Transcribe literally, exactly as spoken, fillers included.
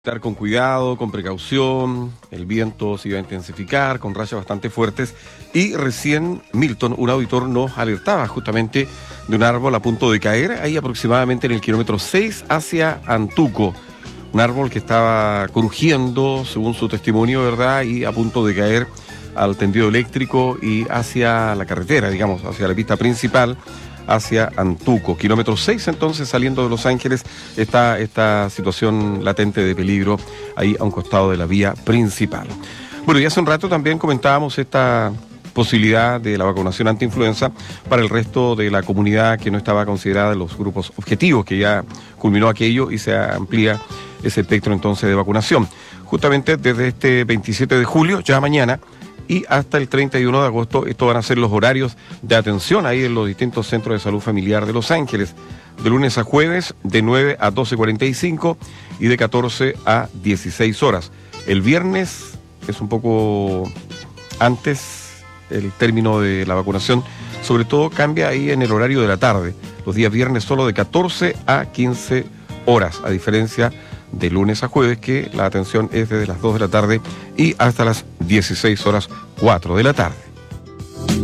Estar con cuidado, con precaución, el viento se iba a intensificar con rachas bastante fuertes y recién Milton, un auditor, nos alertaba justamente de un árbol a punto de caer, ahí aproximadamente en el kilómetro seis hacia Antuco, un árbol que estaba crujiendo, según su testimonio, ¿verdad?, y a punto de caer al tendido eléctrico y hacia la carretera, digamos, hacia la pista principal, hacia Antuco. Kilómetro seis, entonces, saliendo de Los Ángeles, está esta situación latente de peligro ahí a un costado de la vía principal. Bueno, y hace un rato también comentábamos esta posibilidad de la vacunación antiinfluenza para el resto de la comunidad que no estaba considerada en los grupos objetivos, que ya culminó aquello y se amplía ese espectro entonces de vacunación. Justamente desde este veintisiete de julio, ya mañana, y hasta el treinta y uno de agosto, estos van a ser los horarios de atención ahí en los distintos centros de salud familiar de Los Ángeles, de lunes a jueves, de nueve a doce cuarenta y cinco y de catorce a dieciséis horas. El viernes es un poco antes el término de la vacunación, sobre todo cambia ahí en el horario de la tarde, los días viernes solo de catorce a quince horas, a diferencia de lunes a jueves, que la atención es desde las dos de la tarde y hasta las dieciséis horas cuatro de la tarde.